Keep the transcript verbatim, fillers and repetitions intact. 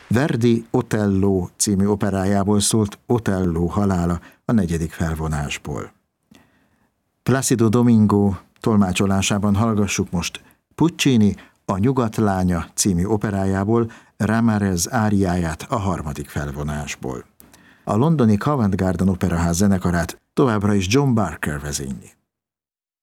Verdi Otello című operájából szólt Otello halála a negyedik felvonásból. Placido Domingo tolmácsolásában hallgassuk most Puccini A Nyugat lánya című operájából Ramarez áriáját a harmadik felvonásból. A londoni Covent Garden Operaház zenekarát továbbra is John Barker vezényli.